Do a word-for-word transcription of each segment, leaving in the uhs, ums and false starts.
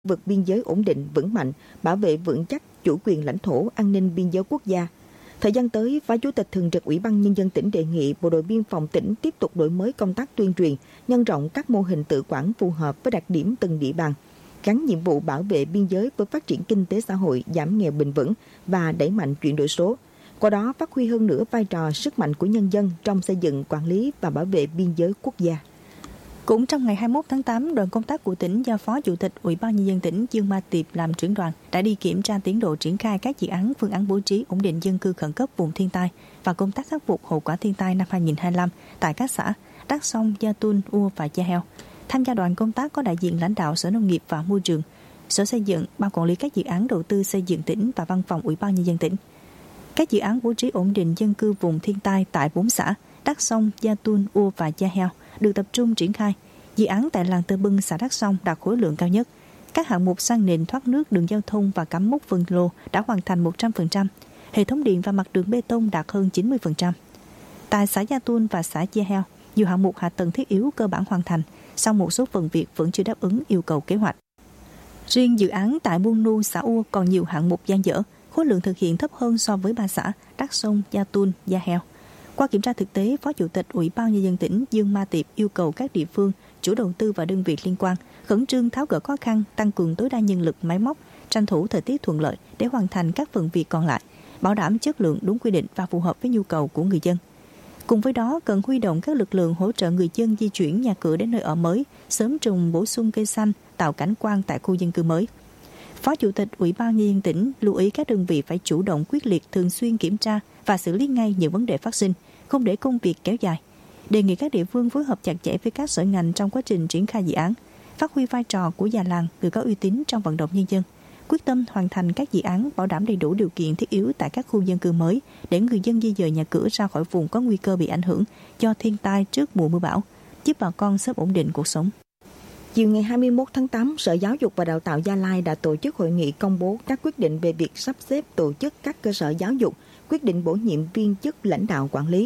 vực biên giới ổn định, vững mạnh, bảo vệ vững chắc chủ quyền lãnh thổ, an ninh biên giới quốc gia. Thời gian tới, Phó Chủ tịch Thường trực Ủy ban Nhân dân tỉnh đề nghị Bộ đội Biên phòng tỉnh tiếp tục đổi mới công tác tuyên truyền, nhân rộng các mô hình tự quản phù hợp với đặc điểm từng địa bàn, gắn nhiệm vụ bảo vệ biên giới với phát triển kinh tế xã hội, giảm nghèo bền vững và đẩy mạnh chuyển đổi số. Qua đó phát huy hơn nữa vai trò sức mạnh của nhân dân trong xây dựng, quản lý và bảo vệ biên giới quốc gia. Cũng trong ngày hai mươi mốt tháng tám, đoàn công tác của tỉnh do Phó Chủ tịch Ủy ban Nhân dân tỉnh Dương Ma Tiệp làm trưởng đoàn đã đi kiểm tra tiến độ triển khai các dự án phương án bố trí ổn định dân cư khẩn cấp vùng thiên tai và công tác khắc phục hậu quả thiên tai năm hai nghìn không trăm hai mươi lăm tại các xã Đắc Song, Gia Tun, Ua và Gia Heo. Tham gia đoàn công tác có đại diện lãnh đạo Sở Nông nghiệp và Môi trường, Sở Xây dựng, Ban quản lý các dự án đầu tư xây dựng tỉnh và Văn phòng Ủy ban Nhân dân tỉnh. Các dự án bố trí ổn định dân cư vùng thiên tai tại bốn xã Đắc Song, Gia Tun, Ua và Gia Heo được tập trung triển khai. Dự án tại làng Tơ Bưng, xã Đắc Song đạt khối lượng cao nhất. Các hạng mục san nền, thoát nước, đường giao thông và cắm mốc phân lô đã hoàn thành một trăm phần trăm. Hệ thống điện và mặt đường bê tông đạt hơn chín mươi phần trăm. Tại xã Gia Tun và xã Gia Heo, nhiều hạng mục hạ tầng thiết yếu cơ bản hoàn thành, song một số phần việc vẫn chưa đáp ứng yêu cầu kế hoạch. Riêng dự án tại Buôn Nu, xã Ua còn nhiều hạng mục dang dở, khối lượng thực hiện thấp hơn so với ba xã Đắc Song, Gia Tun, Gia Heo. Qua kiểm tra thực tế, Phó Chủ tịch Ủy ban Nhân dân tỉnh Dương Ma Tiệp yêu cầu các địa phương, chủ đầu tư và đơn vị liên quan khẩn trương tháo gỡ khó khăn, tăng cường tối đa nhân lực, máy móc, tranh thủ thời tiết thuận lợi để hoàn thành các phần việc còn lại, bảo đảm chất lượng đúng quy định và phù hợp với nhu cầu của người dân. Cùng với đó, cần huy động các lực lượng hỗ trợ người dân di chuyển nhà cửa đến nơi ở mới, sớm trồng bổ sung cây xanh, tạo cảnh quan tại khu dân cư mới. Phó Chủ tịch Ủy ban Nhân dân tỉnh lưu ý các đơn vị phải chủ động, quyết liệt, thường xuyên kiểm tra và xử lý ngay những vấn đề phát sinh, không để công việc kéo dài. Đề nghị các địa phương phối hợp chặt chẽ với các sở ngành trong quá trình triển khai dự án, phát huy vai trò của già làng, người có uy tín trong vận động nhân dân, quyết tâm hoàn thành các dự án bảo đảm đầy đủ điều kiện thiết yếu tại các khu dân cư mới để người dân di dời nhà cửa ra khỏi vùng có nguy cơ bị ảnh hưởng do thiên tai trước mùa mưa bão, giúp bà con sớm ổn định cuộc sống. Chiều ngày hai mươi mốt tháng tám, Sở Giáo dục và Đào tạo Gia Lai đã tổ chức hội nghị công bố các quyết định về việc sắp xếp tổ chức các cơ sở giáo dục, quyết định bổ nhiệm viên chức lãnh đạo quản lý.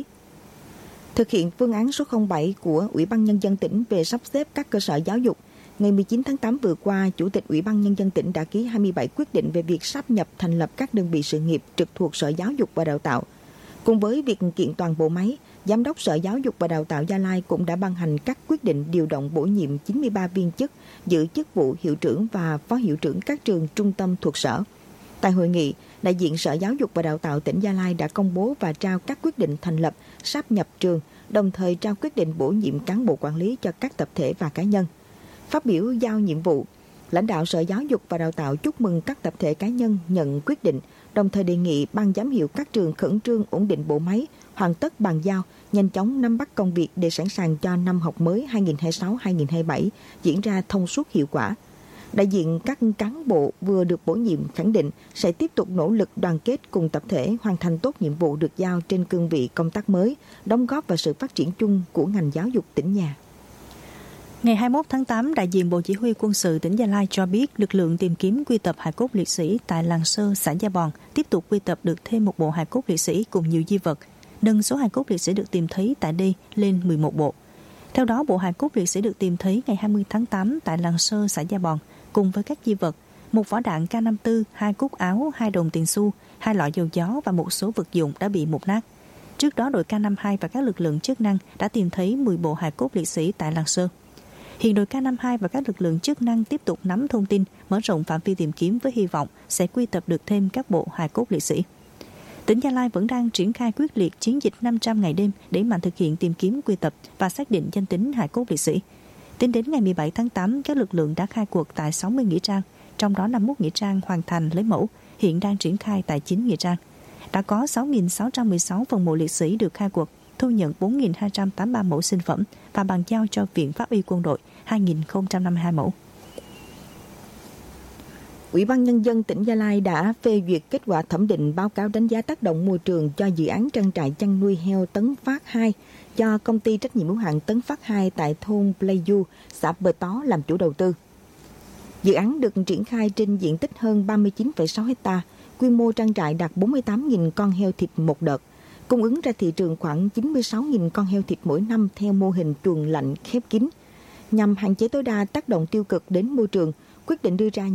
Thực hiện phương án số không bảy của Ủy ban Nhân dân tỉnh về sắp xếp các cơ sở giáo dục, ngày mười chín tháng tám vừa qua, Chủ tịch Ủy ban Nhân dân tỉnh đã ký hai mươi bảy quyết định về việc sáp nhập thành lập các đơn vị sự nghiệp trực thuộc Sở Giáo dục và Đào tạo. Cùng với việc kiện toàn bộ máy, Giám đốc Sở Giáo dục và Đào tạo Gia Lai cũng đã ban hành các quyết định điều động bổ nhiệm chín mươi ba viên chức giữ chức vụ hiệu trưởng và phó hiệu trưởng các trường trung tâm thuộc sở. Tại hội nghị, đại diện Sở Giáo dục và Đào tạo tỉnh Gia Lai đã công bố và trao các quyết định thành lập, sáp nhập trường, đồng thời trao quyết định bổ nhiệm cán bộ quản lý cho các tập thể và cá nhân. Phát biểu giao nhiệm vụ, lãnh đạo Sở Giáo dục và Đào tạo chúc mừng các tập thể cá nhân nhận quyết định, đồng thời đề nghị ban giám hiệu các trường khẩn trương ổn định bộ máy, hoàn tất bàn giao, nhanh chóng nắm bắt công việc để sẵn sàng cho năm học mới hai nghìn không trăm hai mươi sáu hai nghìn không trăm hai mươi bảy diễn ra thông suốt hiệu quả. Đại diện các cán bộ vừa được bổ nhiệm khẳng định sẽ tiếp tục nỗ lực đoàn kết cùng tập thể hoàn thành tốt nhiệm vụ được giao trên cương vị công tác mới, đóng góp vào sự phát triển chung của ngành giáo dục tỉnh nhà. Ngày hai mươi mốt tháng tám, đại diện Bộ Chỉ huy Quân sự tỉnh Gia Lai cho biết lực lượng tìm kiếm quy tập hài cốt liệt sĩ tại làng Sơ, xã Gia Bòn tiếp tục quy tập được thêm một bộ hài cốt liệt sĩ cùng nhiều di vật, nâng số hài cốt liệt sĩ được tìm thấy tại đây lên mười một bộ. Theo đó, bộ hài cốt liệt sĩ được tìm thấy ngày hai mươi tháng tám tại làng Sơ, xã Gia Bòn cùng với các di vật, một vỏ đạn K năm mươi tư, hai cúc áo, hai đồng tiền xu, hai lọ dầu gió và một số vật dụng đã bị mục nát. Trước đó, đội K năm mươi hai và các lực lượng chức năng đã tìm thấy mười bộ hài cốt liệt sĩ tại làng Sơ. Hiện đội K năm mươi hai và các lực lượng chức năng tiếp tục nắm thông tin, mở rộng phạm vi tìm kiếm với hy vọng sẽ quy tập được thêm các bộ hài cốt liệt sĩ. Tỉnh Gia Lai vẫn đang triển khai quyết liệt chiến dịch năm trăm ngày đêm để mạnh thực hiện tìm kiếm quy tập và xác định danh tính hài cốt liệt sĩ. Tính đến ngày mười bảy tháng tám, các lực lượng đã khai cuộc tại sáu mươi nghĩa trang, trong đó năm mươi mốt nghĩa trang hoàn thành lấy mẫu, hiện đang triển khai tại chín nghĩa trang. Đã có sáu nghìn sáu trăm mười sáu phần mộ liệt sĩ được khai cuộc, thu nhận bốn nghìn hai trăm tám mươi ba mẫu sinh phẩm và bàn giao cho Viện Pháp y Quân đội hai nghìn không trăm năm mươi hai mẫu. Ủy ban Nhân dân tỉnh Gia Lai đã phê duyệt kết quả thẩm định báo cáo đánh giá tác động môi trường cho dự án trang trại chăn nuôi heo Tấn Phát hai do công ty trách nhiệm hữu hạn Tấn Phát hai tại thôn Pleiku, xã Bờ Tó làm chủ đầu tư. Dự án được triển khai trên diện tích hơn ba mươi chín phẩy sáu ha, quy mô trang trại đạt bốn mươi tám nghìn con heo thịt một đợt, cung ứng ra thị trường khoảng chín mươi sáu nghìn con heo thịt mỗi năm theo mô hình chuồng lạnh khép kín. Nhằm hạn chế tối đa tác động tiêu cực đến môi trường, quyết định đưa ra